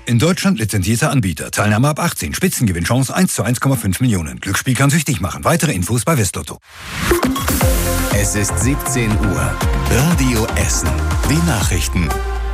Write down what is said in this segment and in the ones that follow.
In Deutschland lizenzierter Anbieter. Teilnahme ab 18. Spitzengewinnchance 1 zu 1,5 Millionen. Glücksspiel kann süchtig machen. Weitere Infos bei Westlotto. Es ist 17 Uhr. Radio Essen. Die Nachrichten.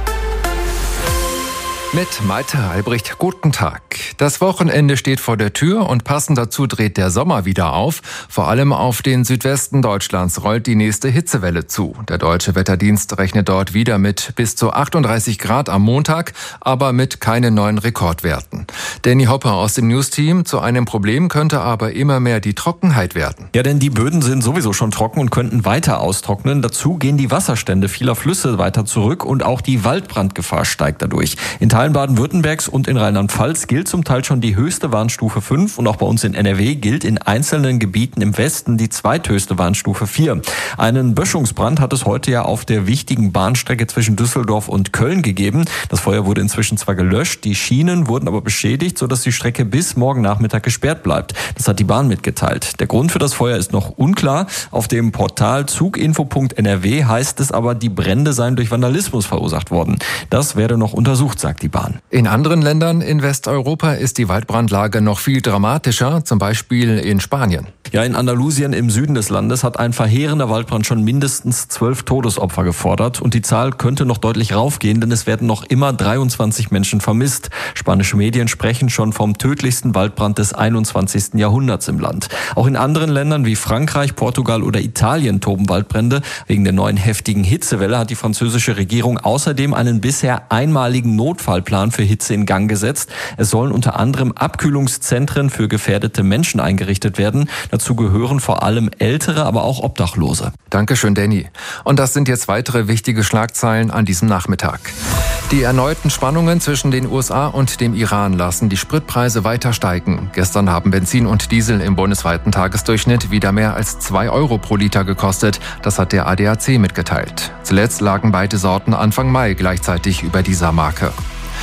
Mit Malte Albrecht, guten Tag. Das Wochenende steht vor der Tür und passend dazu dreht der Sommer wieder auf. Vor allem auf den Südwesten Deutschlands rollt die nächste Hitzewelle zu. Der Deutsche Wetterdienst rechnet dort wieder mit bis zu 38 Grad am Montag, aber mit keinen neuen Rekordwerten. Danny Hopper aus dem News-Team: Zu einem Problem könnte aber immer mehr die Trockenheit werden. Ja, denn die Böden sind sowieso schon trocken und könnten weiter austrocknen. Dazu gehen die Wasserstände vieler Flüsse weiter zurück und auch die Waldbrandgefahr steigt dadurch. In Teilen Baden-Württembergs und in Rheinland-Pfalz gilt zum Teil schon die höchste Warnstufe 5 und auch bei uns in NRW gilt in einzelnen Gebieten im Westen die zweithöchste Warnstufe 4. Einen Böschungsbrand hat es heute ja auf der wichtigen Bahnstrecke zwischen Düsseldorf und Köln gegeben. Das Feuer wurde inzwischen zwar gelöscht, die Schienen wurden aber beschädigt, sodass die Strecke bis morgen Nachmittag gesperrt bleibt. Das hat die Bahn mitgeteilt. Der Grund für das Feuer ist noch unklar. Auf dem Portal zuginfo.nrw heißt es aber, die Brände seien durch Vandalismus verursacht worden. Das werde noch untersucht, sagt die Bahn. In anderen Ländern in Westeuropa ist die Waldbrandlage noch viel dramatischer, zum Beispiel in Spanien. Ja, in Andalusien im Süden des Landes hat ein verheerender Waldbrand schon mindestens 12 Todesopfer gefordert. Und die Zahl könnte noch deutlich raufgehen, denn es werden noch immer 23 Menschen vermisst. Spanische Medien sprechen schon vom tödlichsten Waldbrand des 21. Jahrhunderts im Land. Auch in anderen Ländern wie Frankreich, Portugal oder Italien toben Waldbrände. Wegen der neuen heftigen Hitzewelle hat die französische Regierung außerdem einen bisher einmaligen Notfallplan für Hitze in Gang gesetzt. Es sollen unter anderem Abkühlungszentren für gefährdete Menschen eingerichtet werden. Dazu gehören vor allem Ältere, aber auch Obdachlose. Dankeschön, Danny. Und das sind jetzt weitere wichtige Schlagzeilen an diesem Nachmittag. Die erneuten Spannungen zwischen den USA und dem Iran lassen die Spritpreise weiter steigen. Gestern haben Benzin und Diesel im bundesweiten Tagesdurchschnitt wieder mehr als 2 Euro pro Liter gekostet. Das hat der ADAC mitgeteilt. Zuletzt lagen beide Sorten Anfang Mai gleichzeitig über dieser Marke.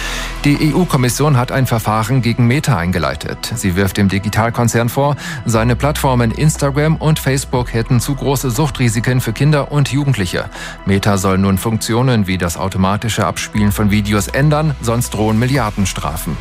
Die EU-Kommission hat ein Verfahren gegen Meta eingeleitet. Sie wirft dem Digitalkonzern vor, seine Plattformen Instagram und Facebook hätten zu große Suchtrisiken für Kinder und Jugendliche. Meta soll nun Funktionen wie das automatische Abspielen von Videos ändern, sonst drohen Milliardenstrafen.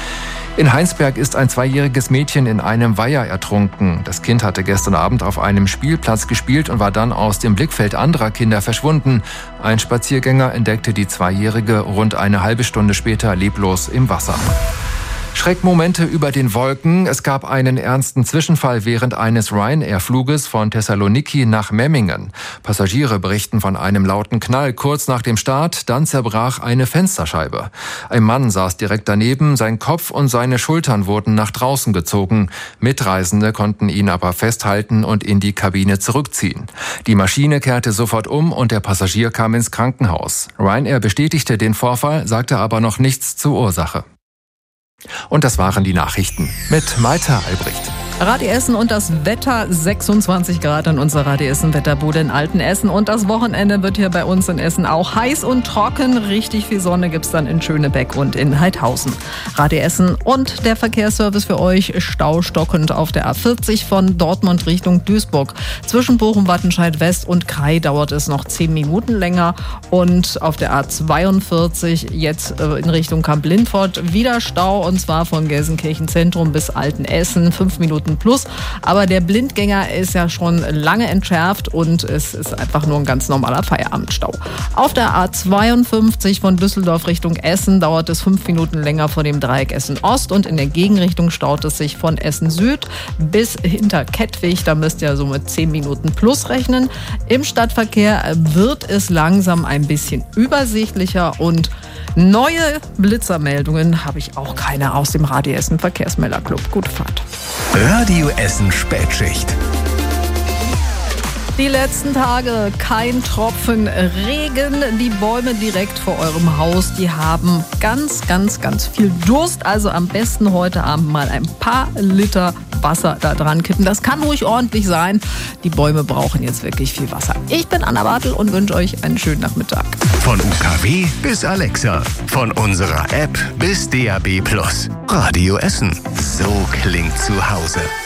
In Heinsberg ist ein 2-jähriges Mädchen in einem Weiher ertrunken. Das Kind hatte gestern Abend auf einem Spielplatz gespielt und war dann aus dem Blickfeld anderer Kinder verschwunden. Ein Spaziergänger entdeckte die 2-Jährige rund eine halbe Stunde später leblos im Wasser. Schreckmomente über den Wolken. Es gab einen ernsten Zwischenfall während eines Ryanair-Fluges von Thessaloniki nach Memmingen. Passagiere berichten von einem lauten Knall kurz nach dem Start, dann zerbrach eine Fensterscheibe. Ein Mann saß direkt daneben, sein Kopf und seine Schultern wurden nach draußen gezogen. Mitreisende konnten ihn aber festhalten und in die Kabine zurückziehen. Die Maschine kehrte sofort um und der Passagier kam ins Krankenhaus. Ryanair bestätigte den Vorfall, sagte aber noch nichts zur Ursache. Und das waren die Nachrichten mit Malte Albrecht. Radio Essen und das Wetter, 26 Grad in unserer Radio Essen Wetterbude in Altenessen. Und das Wochenende wird hier bei uns in Essen auch heiß und trocken. Richtig viel Sonne gibt's dann in Schönebeck und in Heidhausen. Radio Essen und der Verkehrsservice für euch: staustockend auf der A40 von Dortmund Richtung Duisburg. Zwischen Bochum, Wattenscheid West und Krai dauert es noch 10 Minuten länger. Und auf der A42 jetzt in Richtung Kamp-Lindfort wieder Stau, und zwar von Gelsenkirchen Zentrum bis Altenessen, 5 Minuten plus. Aber der Blindgänger ist ja schon lange entschärft und es ist einfach nur ein ganz normaler Feierabendstau. Auf der A52 von Düsseldorf Richtung Essen dauert es 5 Minuten länger vor dem Dreieck Essen Ost, und in der Gegenrichtung staut es sich von Essen Süd bis hinter Kettwig. Da müsst ihr so mit 10 Minuten plus rechnen. Im Stadtverkehr wird es langsam ein bisschen übersichtlicher, und neue Blitzermeldungen habe ich auch keine aus dem Radio Essen Verkehrsmelderclub. Gute Fahrt. Radio Essen Spätschicht. Die letzten Tage kein Tropfen Regen. Die Bäume direkt vor eurem Haus, die haben ganz viel Durst. Also am besten heute Abend mal ein paar Liter Wasser da dran kippen. Das kann ruhig ordentlich sein. Die Bäume brauchen jetzt wirklich viel Wasser. Ich bin Anna Bartel und wünsche euch einen schönen Nachmittag. Von UKW bis Alexa. Von unserer App bis DAB+. Radio Essen. So klingt zu Hause.